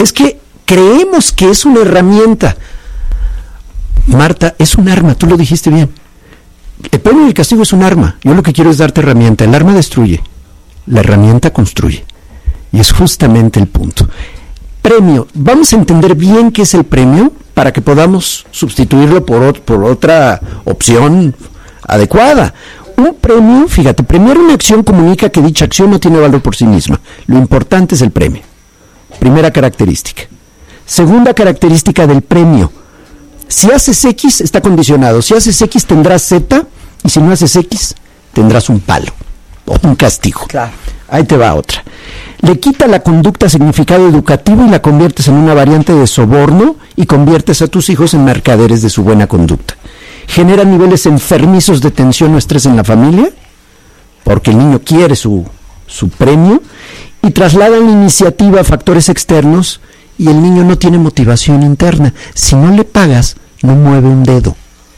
Es que creemos que es una herramienta. Marta, es un arma, tú lo dijiste bien. El premio y el castigo es un arma. Yo lo que quiero es darte herramienta. El arma destruye, la herramienta construye. Y es justamente el punto. Premio, vamos a entender bien qué es el premio para que podamos sustituirlo por otra opción adecuada. Un premio, fíjate, premiar una acción comunica que dicha acción no tiene valor por sí misma. Lo importante es el premio. Primera característica. Segunda característica del premio. Si haces X, está condicionado. Si haces X, tendrás Z, y si no haces X, tendrás un palo o un castigo. Claro. Ahí te va otra. Le quita la conducta significado educativo y la conviertes en una variante de soborno y conviertes a tus hijos en mercaderes de su buena conducta. Genera niveles enfermizos de tensión o estrés en la familia, porque el niño quiere su premio, y trasladan la iniciativa a factores externos y el niño no tiene motivación interna. Si no le pagas, no mueve un dedo.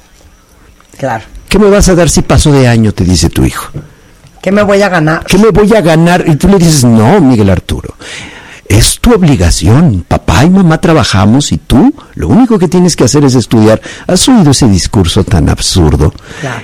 Claro. ¿Qué me vas a dar si paso de año?, te dice tu hijo. ¿Qué me voy a ganar? ¿Qué me voy a ganar? Y tú le dices, no, Miguel Arturo, es tu obligación. Papá y mamá trabajamos y tú lo único que tienes que hacer es estudiar. ¿Has oído ese discurso tan absurdo? Claro.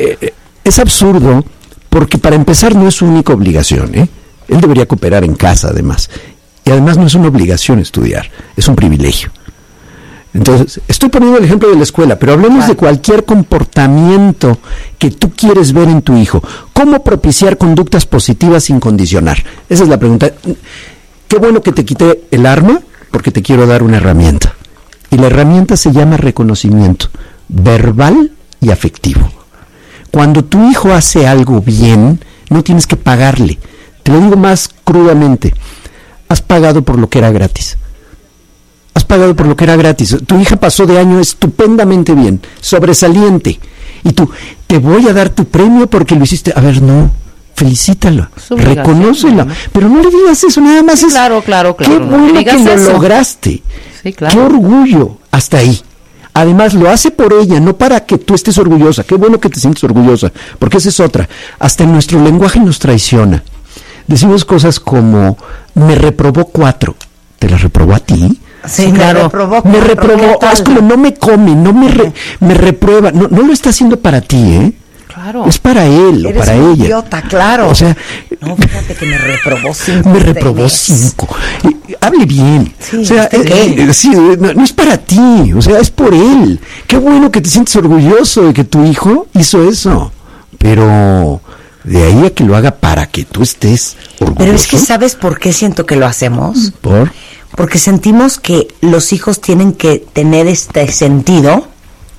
Es absurdo porque para empezar no es su única obligación, ¿eh? Él debería cooperar en casa además. Y además no es una obligación estudiar, es un privilegio. Entonces, estoy poniendo el ejemplo de la escuela, pero hablemos de cualquier comportamiento que tú quieres ver en tu hijo. ¿Cómo propiciar conductas positivas sin condicionar? Esa es la pregunta. Qué bueno que te quité el arma, porque te quiero dar una herramienta. Y la herramienta se llama reconocimiento, verbal y afectivo. Cuando tu hijo hace algo bien, no tienes que pagarle. Te lo digo más crudamente. Has pagado por lo que era gratis. Has pagado por lo que era gratis. Tu hija pasó de año estupendamente bien, sobresaliente. Y tú, te voy a dar tu premio porque lo hiciste. A ver, no, felicítala, reconócela. ¿No? Pero no le digas eso, nada más es... Claro. Qué bueno que lo lograste. Sí, claro. Qué orgullo, hasta ahí. Además, lo hace por ella, no para que tú estés orgullosa. Qué bueno que te sientes orgullosa, porque esa es otra. Hasta en nuestro lenguaje nos traiciona. Decimos cosas como, me reprobó 4. ¿Te la reprobó a ti? Sí, claro. Me reprobó. Es como no me come, me reprueba. No lo está haciendo para ti, ¿eh? Claro. Es para él o para ella. Idiota, claro. O sea, no, fíjate que me reprobó 5. Me reprobó 5. Hable bien. Sí, o sea, sí, no es para ti, o sea, es por él. Qué bueno que te sientes orgulloso de que tu hijo hizo eso. Pero de ahí a que lo haga para que tú estés orgulloso. Pero es que ¿sabes por qué siento que lo hacemos? Porque sentimos que los hijos tienen que tener este sentido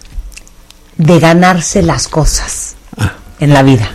de ganarse las cosas en la vida.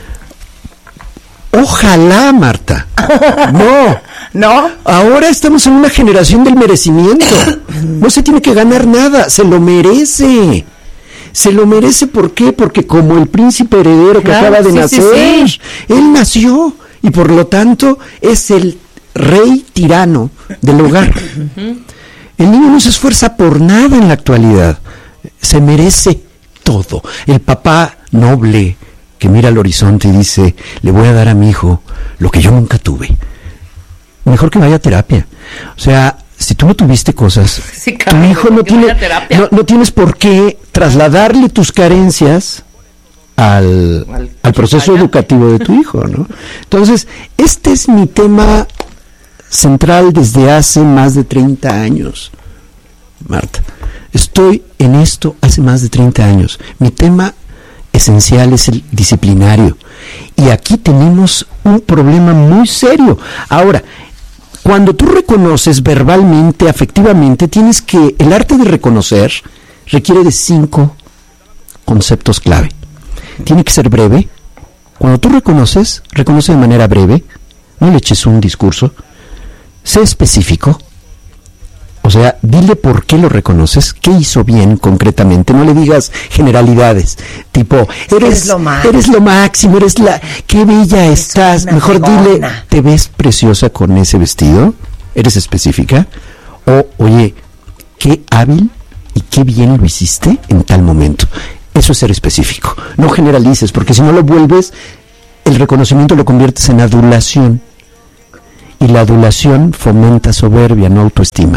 Ojalá, Marta. ¿No? Ahora estamos en una generación del merecimiento. No se tiene que ganar nada, se lo merece. Se lo merece, ¿por qué? Porque como el príncipe heredero que acaba de nacer, él nació y por lo tanto es el rey tirano del hogar. El niño no se esfuerza por nada en la actualidad, se merece todo. El papá noble que mira al horizonte y dice, le voy a dar a mi hijo lo que yo nunca tuve. Mejor que vaya a terapia. O sea, si tú no tuviste cosas, tu hijo no tienes por qué trasladarle tus carencias al proceso educativo de tu hijo, ¿no? Entonces, este es mi tema central desde hace más de 30 años, Marta. Estoy en esto hace más de 30 años. Mi tema esencial es el disciplinario. Y aquí tenemos un problema muy serio. Ahora, cuando tú reconoces verbalmente, afectivamente, el arte de reconocer requiere de 5 conceptos clave. Tiene que ser breve. Cuando tú reconoce de manera breve, no le eches un discurso. Sé específico, o sea, dile por qué lo reconoces, qué hizo bien concretamente, no le digas generalidades, tipo, eres lo máximo, qué bella estás, mejor dile, ¿te ves preciosa con ese vestido? ¿Eres específica? O, oye, qué hábil y qué bien lo hiciste en tal momento. Eso es ser específico, no generalices, porque si no lo vuelves, el reconocimiento lo conviertes en adulación. Y la adulación fomenta soberbia, no autoestima.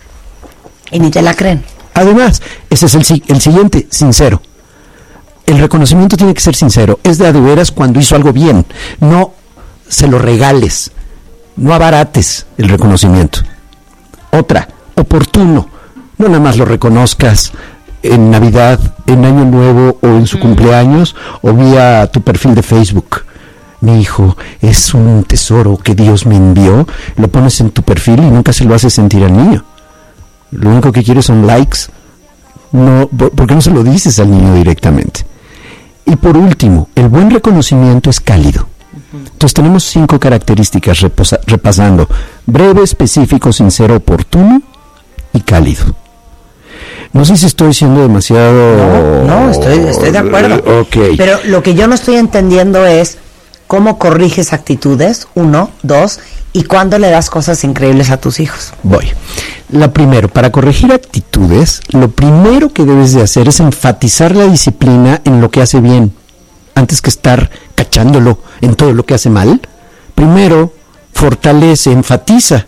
Y ni te la creen. Además, ese es el siguiente, sincero. El reconocimiento tiene que ser sincero. Es de veras cuando hizo algo bien. No se lo regales. No abarates el reconocimiento. Otra, oportuno. No nada más lo reconozcas en Navidad, en Año Nuevo o en su cumpleaños o vía tu perfil de Facebook. Mi hijo es un tesoro que Dios me envió. Lo pones en tu perfil y nunca se lo haces sentir al niño. Lo único que quiere son likes. No, ¿por qué no se lo dices al niño directamente? Y por último, el buen reconocimiento es cálido. Entonces tenemos 5 características repasando: breve, específico, sincero, oportuno y cálido. No sé si estoy siendo demasiado... No, estoy de acuerdo. Okay. Pero lo que yo no estoy entendiendo es cómo corriges actitudes, 1, 2, y cuándo le das cosas increíbles a tus hijos. Voy. La primero, para corregir actitudes, lo primero que debes de hacer es enfatizar la disciplina en lo que hace bien, antes que estar cachándolo en todo lo que hace mal. Primero, fortalece, enfatiza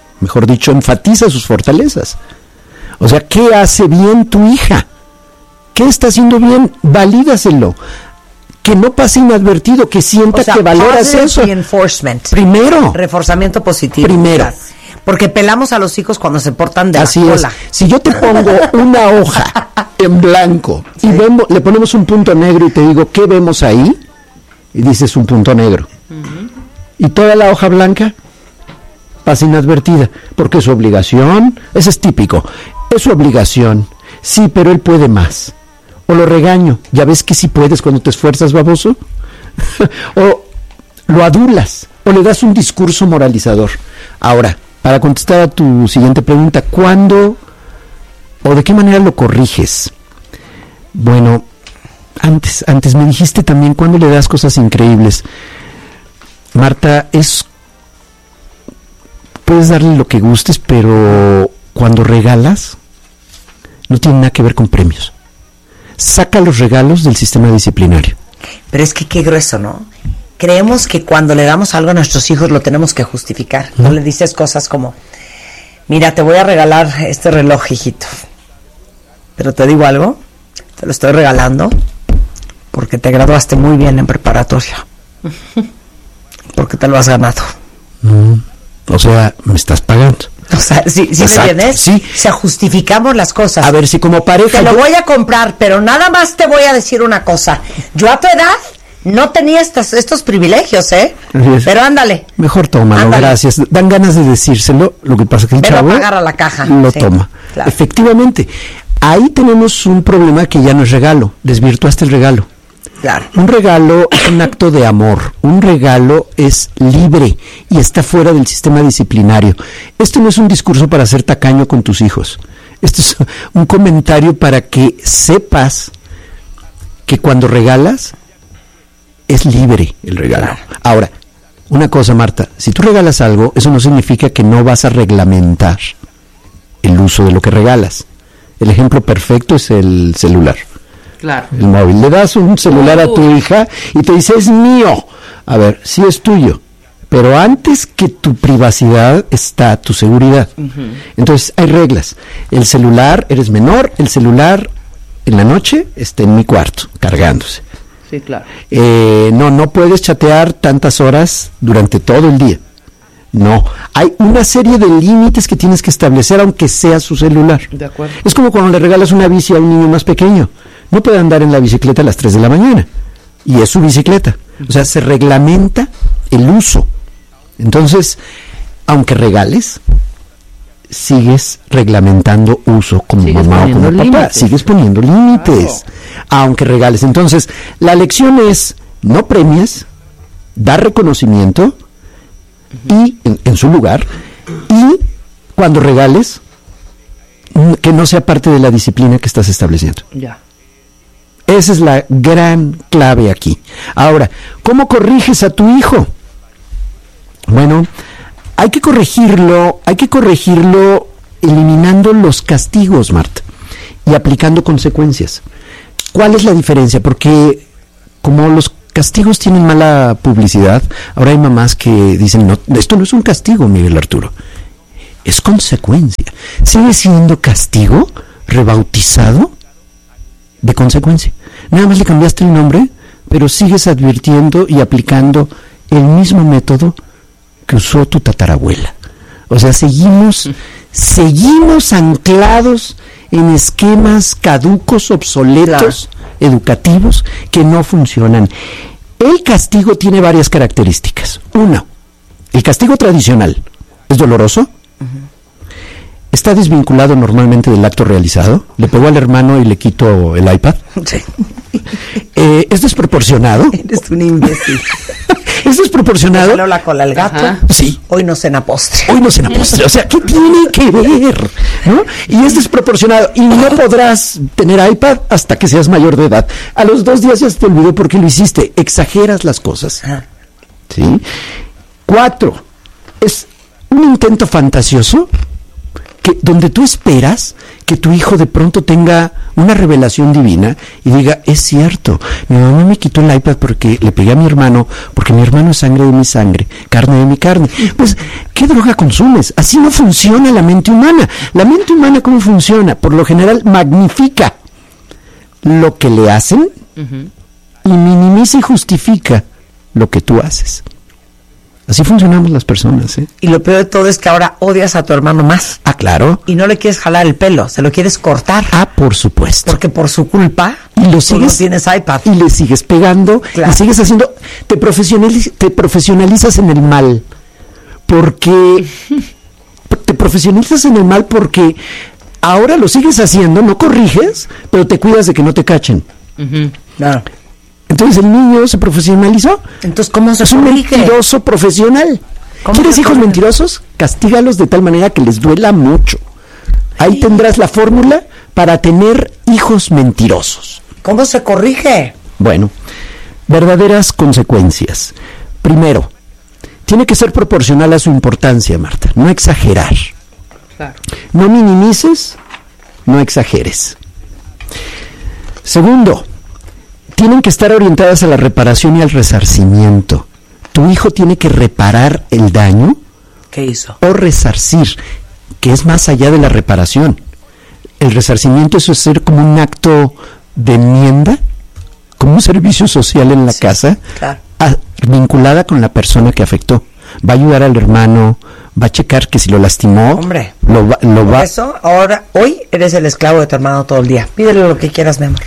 sus fortalezas. O sea, ¿qué hace bien tu hija? ¿Qué está haciendo bien? Valídaselo. Que no pase inadvertido, que sienta que valoras eso. Reinforcement. Primero. Reforzamiento positivo. Primero. Porque pelamos a los hijos cuando se portan de así la cola. Es. Si yo te pongo una hoja en blanco y le ponemos un punto negro y te digo, ¿qué vemos ahí? Y dices un punto negro. Y toda la hoja blanca pasa inadvertida, porque es su obligación. Ese es típico. Es su obligación. Sí, pero él puede más. O lo regaño. ¿Ya ves que sí puedes cuando te esfuerzas, baboso? O lo adulas. O le das un discurso moralizador. Ahora, para contestar a tu siguiente pregunta, ¿cuándo o de qué manera lo corriges? Bueno, antes me dijiste también cuándo le das cosas increíbles. Marta, puedes darle lo que gustes, pero cuando regalas, no tiene nada que ver con premios. Saca los regalos del sistema disciplinario. Pero es que qué grueso, ¿no? Creemos que cuando le damos algo a nuestros hijos lo tenemos que justificar. No le dices cosas como, mira, te voy a regalar este reloj, hijito. Pero te digo algo, te lo estoy regalando porque te graduaste muy bien en preparatoria. Porque te lo has ganado. O sea, me estás pagando. O sea, ¿sí me entiendes? Sí. O sea, justificamos las cosas. A ver, si como pareja... Te lo voy a comprar, pero nada más te voy a decir una cosa. Yo a tu edad no tenía estos privilegios, ¿eh? Pero ándale. Mejor tómalo, gracias. Dan ganas de decírselo, lo que pasa es que el chavo... va a pagar a la caja. Lo toma. Claro. Efectivamente. Ahí tenemos un problema que ya no es regalo. Desvirtuaste el regalo. Claro. Un regalo es un acto de amor. Un regalo es libre y está fuera del sistema disciplinario. Esto no es un discurso para ser tacaño con tus hijos. Esto es un comentario para que sepas que cuando regalas es libre el regalo. Claro. Ahora, una cosa, Marta, si tú regalas algo, eso no significa que no vas a reglamentar el uso de lo que regalas. El ejemplo perfecto es el celular. Claro. El móvil. Le das un celular a tu hija y te dice, es mío. A ver, sí es tuyo, pero antes que tu privacidad está tu seguridad. Entonces hay reglas. El celular, eres menor, el celular en la noche está en mi cuarto, cargándose. Sí, claro. No puedes chatear tantas horas durante todo el día. No, hay una serie de límites que tienes que establecer aunque sea su celular. De acuerdo. Es como cuando le regalas una bici a un niño más pequeño. No puede andar en la bicicleta a las 3 de la mañana. Y es su bicicleta. O sea, se reglamenta el uso. Entonces, aunque regales, sigues reglamentando uso como mamá o como papá. Sigues poniendo límites. Aunque regales. Entonces, la lección es, no premies, dar reconocimiento y en su lugar, y cuando regales, que no sea parte de la disciplina que estás estableciendo. Ya. Esa es la gran clave aquí. Ahora, ¿cómo corriges a tu hijo? Bueno, hay que corregirlo eliminando los castigos, Marta, y aplicando consecuencias. ¿Cuál es la diferencia? Porque como los castigos tienen mala publicidad. Ahora hay mamás que dicen, no, esto no es un castigo, Miguel Arturo, es consecuencia. Sigue siendo castigo rebautizado de consecuencia. Nada más le cambiaste el nombre, pero sigues advirtiendo y aplicando el mismo método que usó tu tatarabuela. O sea, seguimos anclados en esquemas caducos, obsoletos, educativos, que no funcionan. El castigo tiene varias características. Uno, el castigo tradicional es doloroso, está desvinculado normalmente del acto realizado. Le pegó al hermano y le quitó el iPad. Sí. Es desproporcionado. Eres un imbécil. Es desproporcionado. Le la cola al gato. Ajá. Sí. Hoy no cena postre. Hoy no cena postre. O sea, ¿qué tiene que ver? ¿No? Y es desproporcionado. Y no podrás tener iPad hasta que seas mayor de edad. A los 2 días ya se te olvidó por qué lo hiciste. Exageras las cosas. ¿Sí? 4. Es un intento fantasioso donde tú esperas que tu hijo de pronto tenga una revelación divina y diga, es cierto, mi mamá me quitó el iPad porque le pegué a mi hermano, porque mi hermano es sangre de mi sangre, carne de mi carne. Pues, ¿qué droga consumes? Así no funciona la mente humana. La mente humana, ¿cómo funciona? Por lo general, magnifica lo que le hacen y minimiza y justifica lo que tú haces. Así funcionamos las personas, ¿eh? Y lo peor de todo es que ahora odias a tu hermano más. Ah, claro. Y no le quieres jalar el pelo, se lo quieres cortar. Ah, por supuesto. Porque por su culpa, y lo sigues, no tienes iPad. Y le sigues pegando, claro. Y sigues haciendo, te profesionalizas en el mal. Porque te profesionalizas en el mal porque ahora lo sigues haciendo, no corriges, pero te cuidas de que no te cachen. Claro. Entonces el niño se profesionalizó. Entonces, ¿cómo se es un mentiroso profesional. ¿Quieres hijos mentirosos? Castígalos de tal manera que les duela mucho. Ahí tendrás la fórmula para tener hijos mentirosos. ¿Cómo se corrige? Bueno, verdaderas consecuencias. Primero, tiene que ser proporcional a su importancia, Marta. No exagerar. Claro. No minimices, no exageres. Segundo, tienen que estar orientadas a la reparación y al resarcimiento. Tu hijo tiene que reparar el daño. ¿Qué hizo? O resarcir, que es más allá de la reparación. El resarcimiento, eso es ser como un acto de enmienda, como un servicio social en la casa, claro. Vinculada con la persona que afectó. Va a ayudar al hermano, va a checar que si lo lastimó. Hombre, lo va. Eso, hoy eres el esclavo de tu hermano todo el día. Pídele lo que quieras, mi amor.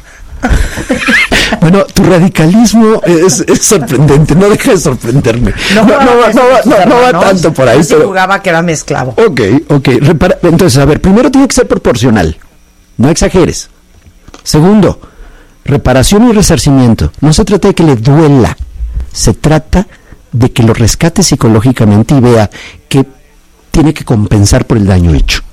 Bueno, tu radicalismo es sorprendente, no deja de sorprenderme. No va tanto por ahí. Yo sí jugaba que era mi esclavo. Ok. Entonces, a ver, primero tiene que ser proporcional, no exageres. Segundo, reparación y resarcimiento. No se trata de que le duela, se trata de que lo rescate psicológicamente y vea que tiene que compensar por el daño hecho.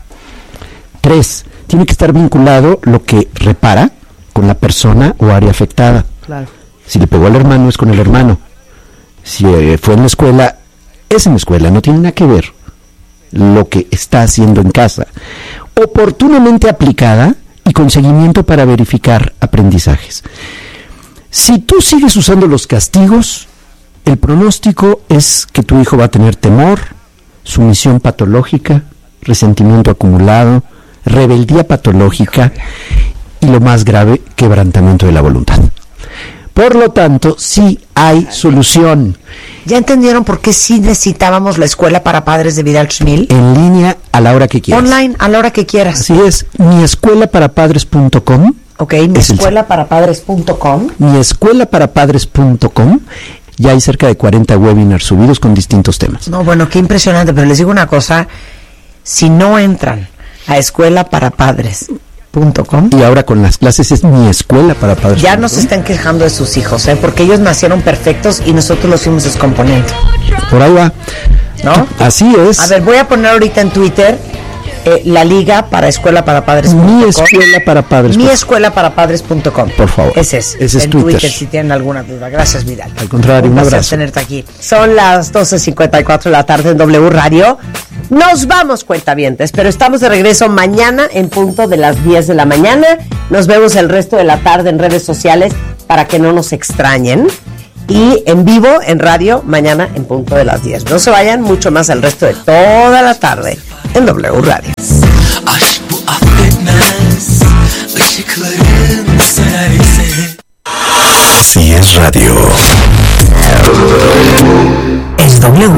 3, tiene que estar vinculado lo que repara con la persona o área afectada. Claro. Si le pegó al hermano, es con el hermano. Si fue en la escuela, es en la escuela, no tiene nada que ver lo que está haciendo en casa. Oportunamente aplicada y con seguimiento para verificar aprendizajes. Si tú sigues usando los castigos, el pronóstico es que tu hijo va a tener temor, sumisión patológica, resentimiento acumulado, rebeldía patológica y lo más grave, quebrantamiento de la voluntad. Por lo tanto, sí hay solución. ¿Ya entendieron por qué sí necesitábamos la escuela para padres de Vidal Schmil? En línea, a la hora que quieras. Online, a la hora que quieras. Así es, miescuelaparapadres.com. Ok, miescuelaparapadres.com. Miescuelaparapadres.com. Ya hay cerca de 40 webinars subidos con distintos temas. No, bueno, qué impresionante, pero les digo una cosa, si no entran a escuelaparapadres.com. Y ahora con las clases es miescuelaparapadres.com. Ya no se están quejando de sus hijos, porque ellos nacieron perfectos y nosotros los fuimos descomponiendo. Por ahí va. ¿No? Así es. A ver, voy a poner ahorita en Twitter la liga para escuelaparapadres.com. miescuelaparapadres.com. Por favor. Ese es en Twitter si tienen alguna duda. Gracias, Vidal. Al contrario, un abrazo. Tenerte aquí. Son las 12:54 de la tarde en W Radio. Nos vamos, cuentavientes, pero estamos de regreso mañana en punto de las 10 de la mañana. Nos vemos el resto de la tarde en redes sociales para que no nos extrañen. y en vivo en radio mañana en punto de las 10. No se vayan, mucho más al resto de toda la tarde en W Radio. Si es radio, es W.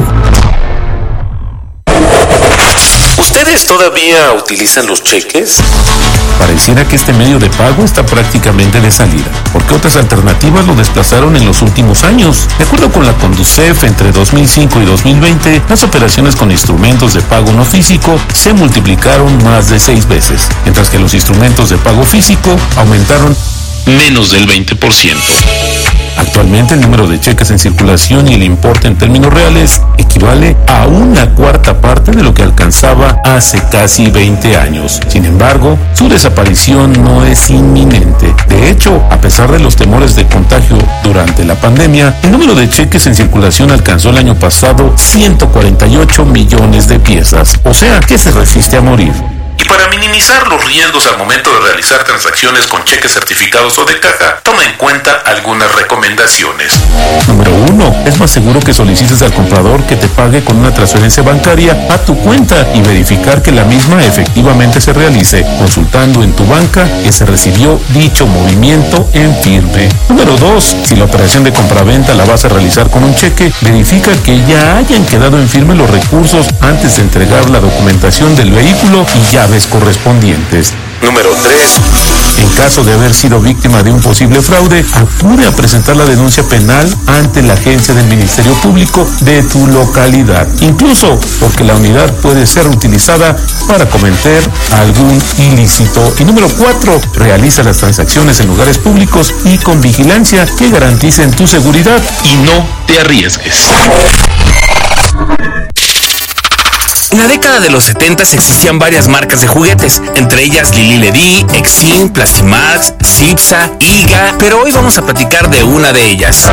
¿Ustedes todavía utilizan los cheques? Pareciera que este medio de pago está prácticamente de salida, porque otras alternativas lo desplazaron en los últimos años. De acuerdo con la Conducef, entre 2005 y 2020, las operaciones con instrumentos de pago no físico se multiplicaron más de 6 veces, mientras que los instrumentos de pago físico aumentaron menos del 20%. Actualmente el número de cheques en circulación y el importe en términos reales equivale a 1/4 parte de lo que alcanzaba hace casi 20 años. Sin embargo, su desaparición no es inminente. De hecho, a pesar de los temores de contagio durante la pandemia, el número de cheques en circulación alcanzó el año pasado 148 millones de piezas. O sea, que se resiste a morir. Y para minimizar los riesgos al momento de realizar transacciones con cheques certificados o de caja, toma en cuenta algunas recomendaciones. Número 1. Es más seguro que solicites al comprador que te pague con una transferencia bancaria a tu cuenta y verificar que la misma efectivamente se realice, consultando en tu banca que se recibió dicho movimiento en firme. Número 2. Si la operación de compraventa la vas a realizar con un cheque, verifica que ya hayan quedado en firme los recursos antes de entregar la documentación del vehículo y llaves correspondientes. Número 3. En caso de haber sido víctima de un posible fraude, acude a presentar la denuncia penal ante la agencia del Ministerio Público de tu localidad, incluso porque la unidad puede ser utilizada para cometer algún ilícito. Y número 4, realiza las transacciones en lugares públicos y con vigilancia que garanticen tu seguridad y no te arriesgues. En la década de los 70 existían varias marcas de juguetes, entre ellas Lili Ledy, Exin, Plastimax, Cipsa, Iga, pero hoy vamos a platicar de una de ellas.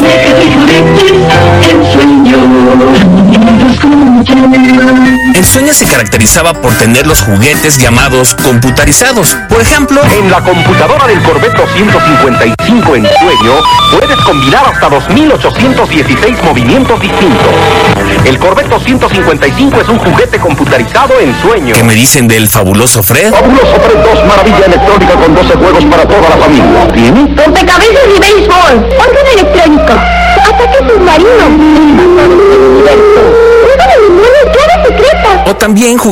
Ensueña se caracterizaba por tener los juguetes llamados computarizados. Por ejemplo, en la computadora del Corvette 255 Ensueño puedes combinar hasta 2816 movimientos distintos. El Corvette 255 es un juguete computarizado Ensueño. ¿Qué me dicen del fabuloso Fred? Fabuloso Fred 2, maravilla electrónica con 12 juegos para toda la familia. ¿Tiene? Rompecabezas y béisbol, órgano electrónico, ataque submarino, un secreto. O también juguetes